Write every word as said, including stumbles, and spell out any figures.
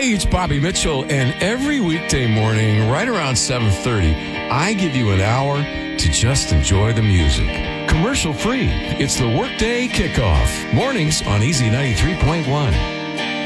Hey, it's Bobby Mitchell, and every weekday morning, right around seven thirty, I give you an hour to just enjoy the music. Commercial free. It's the Workday Kickoff. Mornings on Easy ninety-three point one.